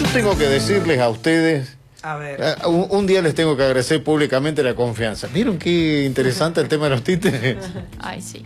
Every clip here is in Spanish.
tengo que decirles a ustedes, a ver, un día les tengo que agradecer públicamente la confianza. ¿Vieron qué interesante el tema de los títeres? Ay, sí.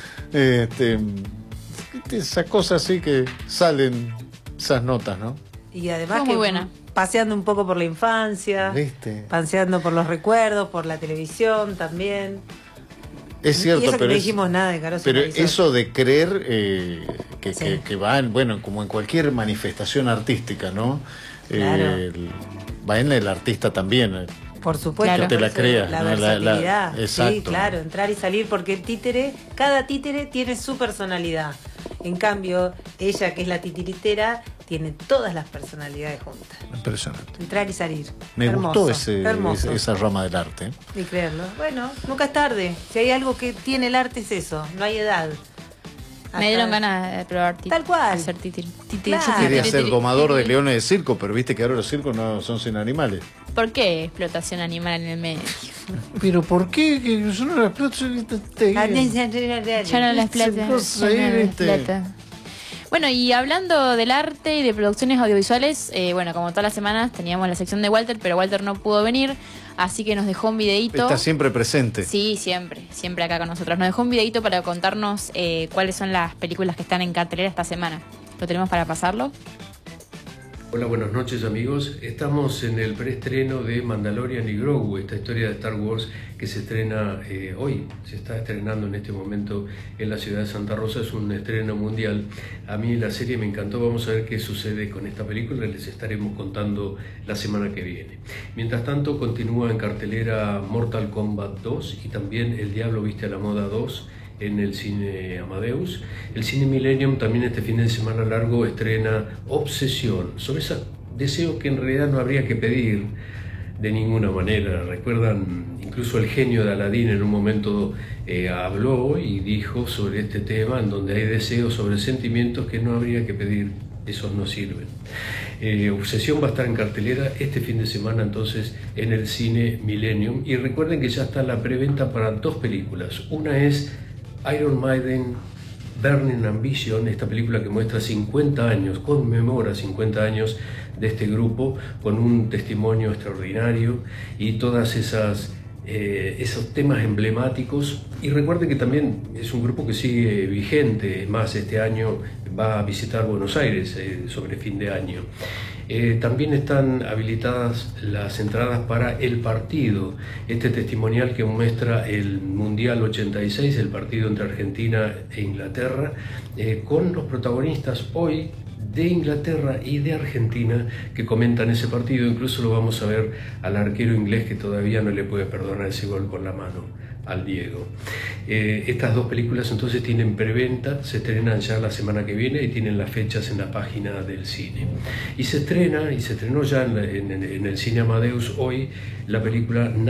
Esas cosas así que salen, esas notas, ¿no? y además Fue que muy buena. paseando un poco por la infancia, ¿Viste? paseando por los recuerdos, por la televisión también. Es cierto, y eso que pero no dijimos nada de Caroso. pero Marisol. eso de creer Sí. que va en, bueno, como en cualquier manifestación artística, ¿no? Claro. Va en el artista también. Por supuesto, Claro. Que te la por eso creas, la ¿no? versatilidad. Sí, exacto. claro, entrar y salir, porque el títere, cada títere tiene su personalidad. En cambio, ella, que es la titiritera, tiene todas las personalidades juntas. Impresionante. Entrar y salir. Me Hermoso, gustó hermoso. esa rama del arte. Y creerlo. Bueno, nunca es tarde. Si hay algo que tiene el arte es eso, no hay edad. Me dieron ganas de probar Tal cual. hacer títere. Claro. Quería ser Títere. domador de leones de circo, pero viste que ahora los circos no son sin animales. ¿Por qué explotación animal en el medio? ¿Pero por qué? Que yo no la exploto. Ya no las plata. cosa Ya no ahí, las ¿viste? plata. Bueno, y hablando del arte y de producciones audiovisuales, bueno, como todas las semanas teníamos la sección de Walter, pero Walter no pudo venir, así que nos dejó un videíto. Está siempre presente. Sí, siempre acá con nosotros. Nos dejó un videíto para contarnos cuáles son las películas que están en cartelera esta semana. ¿Lo tenemos para pasarlo? Hola, buenas noches amigos. Estamos en el preestreno de Mandalorian y Grogu, esta historia de Star Wars que se estrena hoy, se está estrenando en este momento en la ciudad de Santa Rosa, es un estreno mundial. A mí la serie me encantó, vamos a ver qué sucede con esta película, les estaremos contando la semana que viene. Mientras tanto, continúa en cartelera Mortal Kombat 2 y también El Diablo Viste a la Moda 2 en el cine Amadeus. El cine Millennium también este fin de semana largo estrena Obsesión, sobre ese deseo que en realidad no habría que pedir de ninguna manera. Recuerdan, incluso el genio de Aladín en un momento habló y dijo sobre este tema, en donde hay deseos sobre sentimientos que no habría que pedir, esos no sirven. Obsesión va a estar en cartelera este fin de semana entonces en el cine Millennium, y recuerden que ya está la preventa para dos películas. Una es Iron Maiden Burning Ambition, esta película que muestra 50 años, conmemora 50 años de este grupo, con un testimonio extraordinario y todas esos temas emblemáticos. Y recuerden que también es un grupo que sigue vigente, más este año va a visitar Buenos Aires sobre fin de año. También están habilitadas las entradas para El Partido, este testimonial que muestra el Mundial 86, el partido entre Argentina e Inglaterra, con los protagonistas hoy de Inglaterra y de Argentina que comentan ese partido. Incluso lo vamos a ver al arquero inglés, que todavía no le puede perdonar ese gol con la mano al Diego. Estas dos películas entonces tienen preventa, se estrenan ya la semana que viene y tienen las fechas en la página del cine. Y se estrenó ya en el cine Amadeus hoy la película